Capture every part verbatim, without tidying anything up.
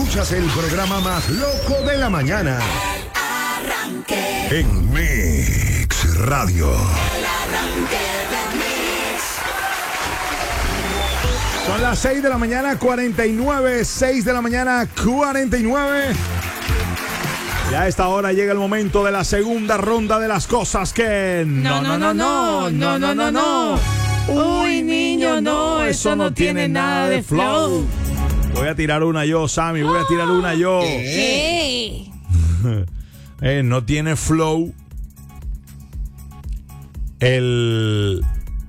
Escuchas el programa más loco de la mañana. El Arranque. En Mix Radio. El Arranque de Mix. Son las seis de la mañana, cuarenta y nueve. seis de la mañana, cuarenta y nueve. Ya a esta hora llega el momento de la segunda ronda de las cosas que... No, no, no, no, no, no, no, no. Uy, niño, no, eso no tiene nada de flow. Voy a tirar una yo, Sammy, voy a tirar una yo. ¿Qué? eh, no tiene flow el...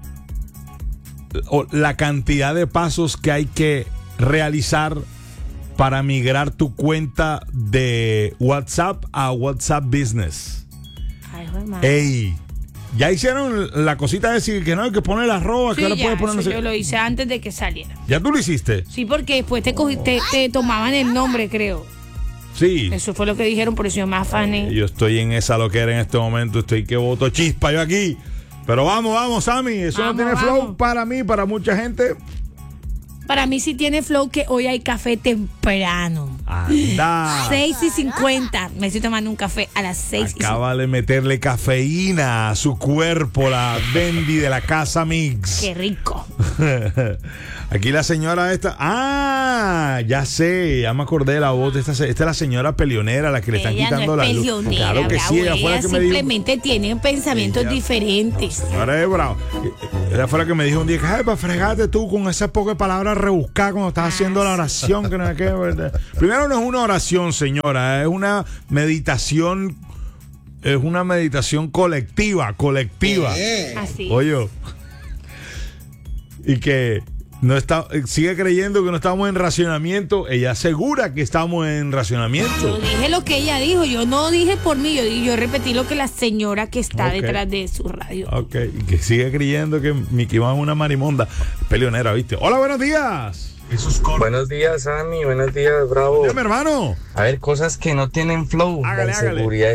o la cantidad de pasos que hay que realizar para migrar tu cuenta de WhatsApp a WhatsApp Business. Ay, joder, madre. Ey, ya hicieron la cosita de decir que no hay que poner la arroba, Sí, que ahora ya, puedes poner no eso sé- yo lo hice antes de que saliera. ¿Ya tú lo hiciste? Sí, porque después te, cogí- te, te tomaban el nombre, creo. Sí. Eso fue lo que dijeron, por eso yo me afané. Yo estoy en esa loquera en este momento, estoy que boto chispa yo aquí. Pero vamos, vamos, Sammy, eso Vamos, no tiene vamos. flow para mí, para mucha gente. Para mí sí tiene flow que hoy hay café temprano. Anda. seis y cincuenta. Me estoy tomando un café a las seis y cincuenta. Acaba de meterle cafeína a su cuerpo, la Bendy de la Casa Mix. Qué rico. Aquí la señora esta. Ah, ya sé, ya me acordé de la voz de esta. se- Esta es la señora peleonera, la que le están Ella quitando no es la luz. peleonera, Claro que bravo, sí, ella fue la ella que me dijo. simplemente tiene pensamientos Ella- diferentes. Señora es bravo. Ella fue la que me dijo un día, ay, para fregarte tú con esa poca palabra rebuscada cuando estás haciendo la oración. Que no es que, ¿verdad? Primero, no es una oración, señora, es una meditación, es una meditación colectiva, colectiva. Así. Oye, y que no está, sigue creyendo que no estamos en racionamiento. Ella asegura que estamos en Yo racionamiento. dije lo que ella dijo, yo no dije por mí, yo, di- yo repetí lo que la señora que está Ok. detrás de su radio. Ok, y que sigue creyendo que Mickey Mouse es una marimonda. Peleonera, ¿viste? Hola, buenos días. Buenos días, Sammy. Buenos días, Bravo. Dime, hermano. A ver, cosas que no tienen flow. Hágale, la hágale. inseguridad